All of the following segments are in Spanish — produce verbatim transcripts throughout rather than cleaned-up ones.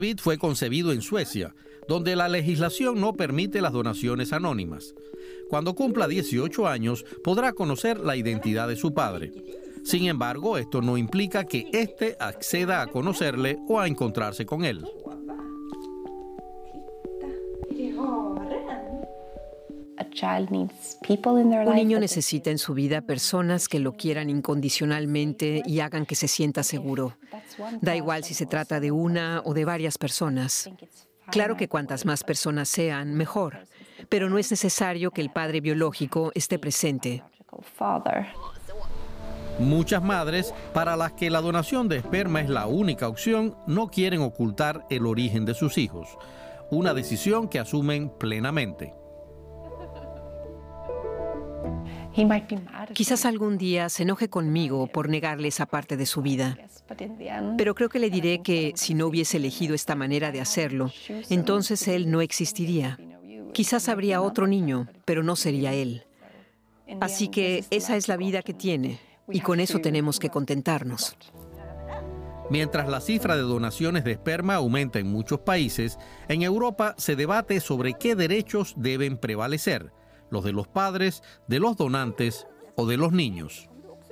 David fue concebido en Suecia, donde la legislación no permite las donaciones anónimas. Cuando cumpla dieciocho años, podrá conocer la identidad de su padre. Sin embargo, esto no implica que éste acceda a conocerle o a encontrarse con él. Un niño necesita en su vida personas que lo quieran incondicionalmente y hagan que se sienta seguro. Da igual si se trata de una o de varias personas. Claro que cuantas más personas sean, mejor, pero no es necesario que el padre biológico esté presente. Muchas madres, para las que la donación de esperma es la única opción, no quieren ocultar el origen de sus hijos, una decisión que asumen plenamente. Quizás algún día se enoje conmigo por negarle esa parte de su vida. Pero creo que le diré que si no hubiese elegido esta manera de hacerlo, entonces él no existiría. Quizás habría otro niño, pero no sería él. Así que esa es la vida que tiene, y con eso tenemos que contentarnos. Mientras la cifra de donaciones de esperma aumenta en muchos países, en Europa se debate sobre qué derechos deben prevalecer: los de los padres, de los donantes o de los niños.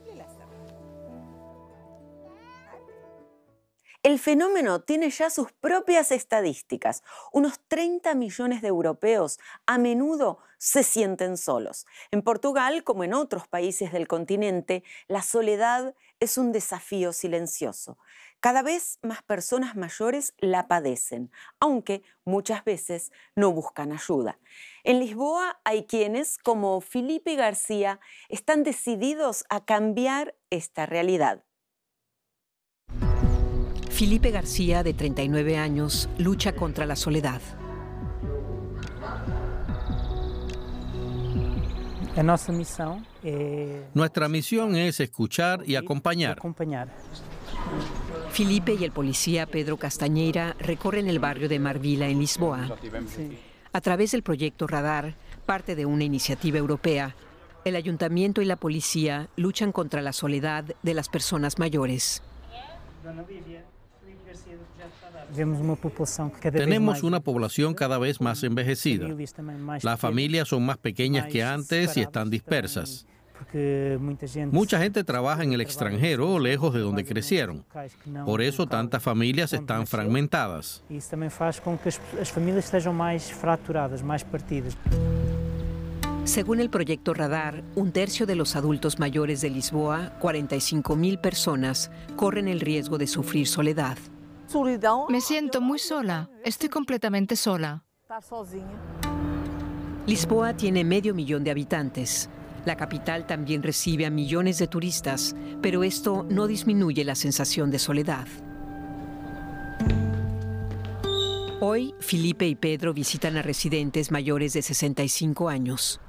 El fenómeno tiene ya sus propias estadísticas. Unos treinta millones de europeos a menudo se sienten solos. En Portugal, como en otros países del continente, la soledad es un desafío silencioso. Cada vez más personas mayores la padecen, aunque muchas veces no buscan ayuda. En Lisboa hay quienes, como Felipe García, están decididos a cambiar esta realidad. Felipe García, de treinta y nueve años, lucha contra la soledad. Nuestra misión es escuchar y acompañar. Felipe y el policía Pedro Castañeira recorren el barrio de Marvila en Lisboa. A través del proyecto Radar, parte de una iniciativa europea, el ayuntamiento y la policía luchan contra la soledad de las personas mayores. Tenemos una población cada vez más envejecida. Las familias son más pequeñas que antes y están dispersas. Mucha gente trabaja en el extranjero, lejos de donde crecieron. Por eso tantas familias están fragmentadas. Según el proyecto Radar, un tercio de los adultos mayores de Lisboa, cuarenta y cinco mil personas, corren el riesgo de sufrir soledad. Me siento muy sola. Estoy completamente sola. Lisboa tiene medio millón de habitantes. La capital también recibe a millones de turistas, pero esto no disminuye la sensación de soledad. Hoy, Felipe y Pedro visitan a residentes mayores de sesenta y cinco años.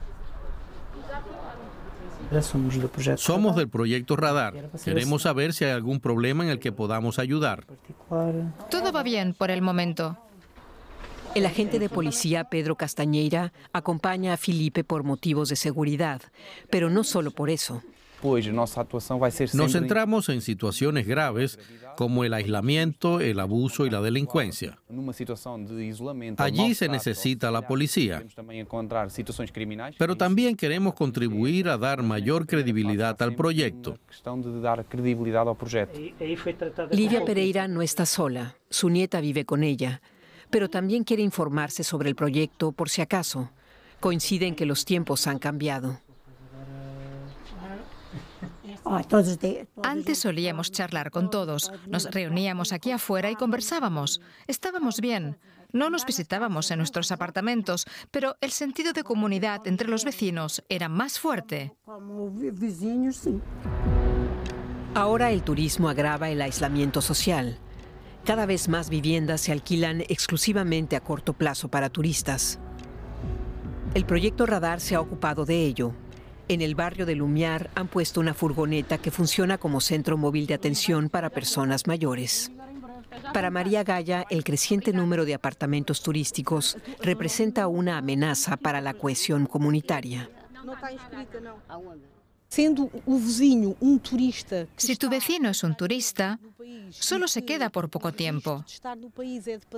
Somos del proyecto Radar. Queremos saber si hay algún problema en el que podamos ayudar. Todo va bien por el momento. El agente de policía Pedro Castañeira acompaña a Felipe por motivos de seguridad, pero no solo por eso. Nos centramos en situaciones graves como el aislamiento, el abuso y la delincuencia. Allí se necesita la policía. Pero también queremos contribuir a dar mayor credibilidad al proyecto. Livia Pereira no está sola. Su nieta vive con ella, pero también quiere informarse sobre el proyecto por si acaso. Coinciden que los tiempos han cambiado. Antes solíamos charlar con todos. Nos reuníamos aquí afuera y conversábamos. Estábamos bien. No nos visitábamos en nuestros apartamentos, pero el sentido de comunidad entre los vecinos era más fuerte. Ahora el turismo agrava el aislamiento social. Cada vez más viviendas se alquilan exclusivamente a corto plazo para turistas. El proyecto Radar se ha ocupado de ello. En el barrio de Lumiar han puesto una furgoneta que funciona como centro móvil de atención para personas mayores. Para María Gaya, el creciente número de apartamentos turísticos representa una amenaza para la cohesión comunitaria. Si tu vecino es un turista, solo se queda por poco tiempo.